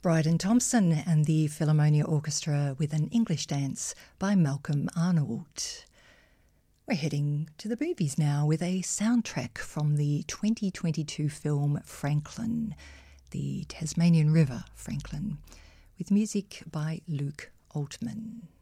Bryden Thompson and the Philharmonia Orchestra with an English dance by Malcolm Arnold. We're heading to the movies now with a soundtrack from the 2022 film Franklin, the Tasmanian River Franklin, with music by Luke Altman.